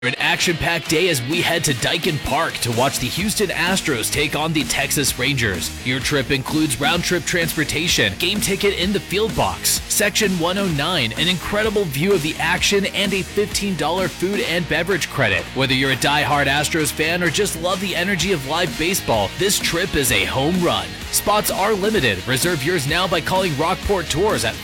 An action-packed day as we head to Daikin Park to watch the Houston Astros take on the Texas Rangers. Your trip includes round-trip transportation, game ticket in the field box, Section 109, an incredible view of the action, and a $15 food and beverage credit. Whether you're a die-hard Astros fan or just love the energy of live baseball, this trip is a home run. Spots are limited. Reserve yours now by calling Rockport Tours at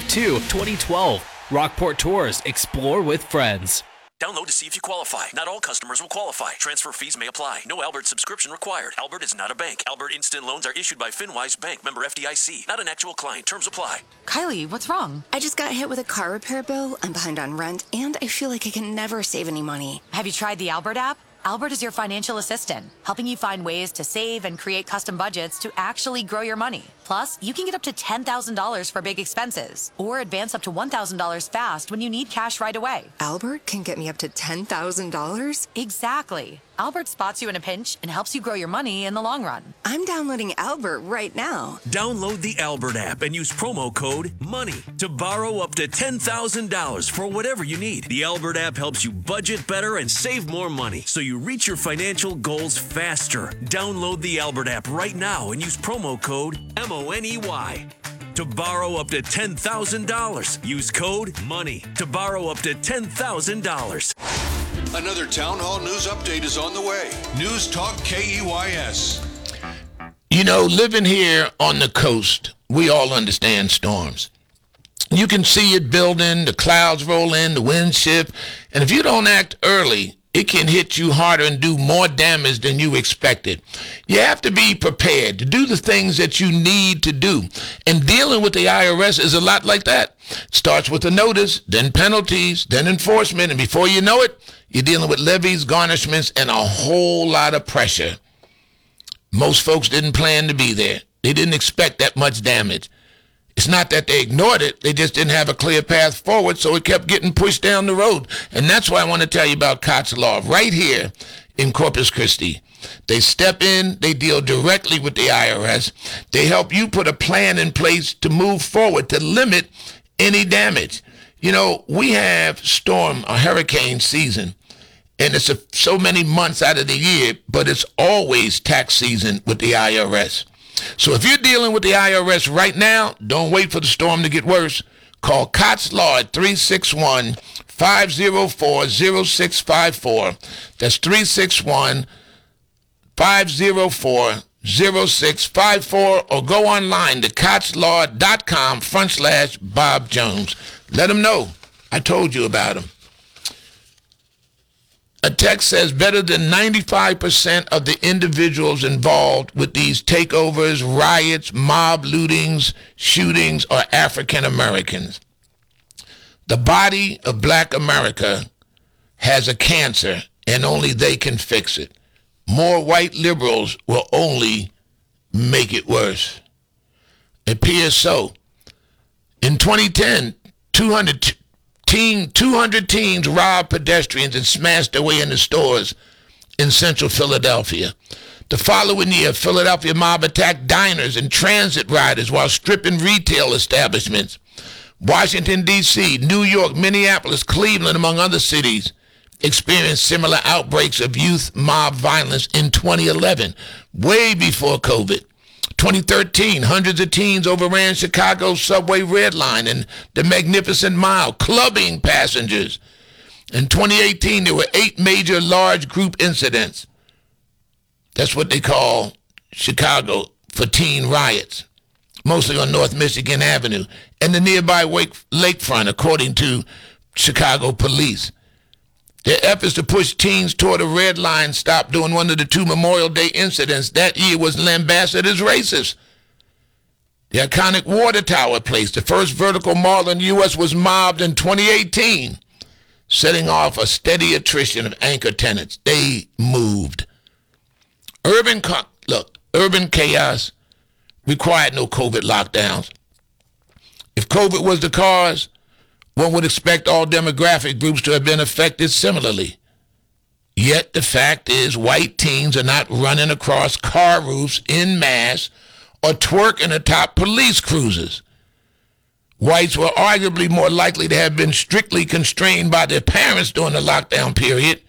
452-2012. Rockport Tours. Explore with friends. Download to see if you qualify. Not all customers will qualify. Transfer fees may apply. No Albert subscription required. Albert is not a bank. Albert Instant Loans are issued by FinWise Bank, member FDIC. Not an actual client. Terms apply. Kylie, what's wrong? I just got hit with a car repair bill. I'm behind on rent, and I feel like I can never save any money. Have you tried the Albert app? Albert is your financial assistant, helping you find ways to save and create custom budgets to actually grow your money. Plus, you can get up to $10,000 for big expenses or advance up to $1,000 fast when you need cash right away. Albert can get me up to $10,000? Exactly. Albert spots you in a pinch and helps you grow your money in the long run. I'm downloading Albert right now. Download the Albert app and use promo code MONEY to borrow up to $10,000 for whatever you need. The Albert app helps you budget better and save more money so you reach your financial goals faster. Download the Albert app right now and use promo code MONEY to borrow up to $10,000. Use code MONEY to borrow up to $10,000. Another Town Hall News Update is on the way. News Talk KEYS. You know, living here on the coast, we all understand storms. You can see it building, the clouds roll in, the wind shift, and if you don't act early, it can hit you harder and do more damage than you expected. You have to be prepared to do the things that you need to do. And dealing with the IRS is a lot like that. It starts with a notice, then penalties, then enforcement, and before you know it, you're dealing with levies, garnishments, and a whole lot of pressure. Most folks didn't plan to be there. They didn't expect that much damage. It's not that they ignored it. They just didn't have a clear path forward, so it kept getting pushed down the road. And that's why I want to tell you about Cots Law right here in Corpus Christi. They step in. They deal directly with the IRS. They help you put a plan in place to move forward, to limit any damage. You know, we have storm or hurricane season, and it's so many months out of the year, but it's always tax season with the IRS. So if you're dealing with the IRS right now, don't wait for the storm to get worse. Call Cots Law at 361-504-0654. That's 361-504-0654, or go online to CotsLaw.com/Bob Jones. Let them know I told you about him. A text says better than 95% of the individuals involved with these takeovers, riots, mob lootings, shootings are African Americans. The body of Black America has a cancer, and only they can fix it. More white liberals will only make it worse. It appears so. In 2010, 200 teens robbed pedestrians and smashed their way into stores in central Philadelphia. The following year, Philadelphia mob attacked diners and transit riders while stripping retail establishments. Washington, D.C., New York, Minneapolis, Cleveland, among other cities, experienced similar outbreaks of youth mob violence in 2011, way before COVID. 2013, hundreds of teens overran Chicago's subway red line and the Magnificent Mile, clubbing passengers. In 2018, there were 8 major large group incidents. That's what they call Chicago for teen riots, mostly on North Michigan Avenue and the nearby lakefront, according to Chicago police. Their efforts to push teens toward a red line stop during one of the 2 Memorial Day incidents that year was lambasted as racist. The iconic Water Tower Place, the first vertical mall in the U.S., was mobbed in 2018, setting off a steady attrition of anchor tenants. They moved. Urban chaos required no COVID lockdowns. If COVID was the cause, one would expect all demographic groups to have been affected similarly. Yet the fact is, white teens are not running across car roofs en masse or twerking atop police cruisers. Whites were arguably more likely to have been strictly constrained by their parents during the lockdown period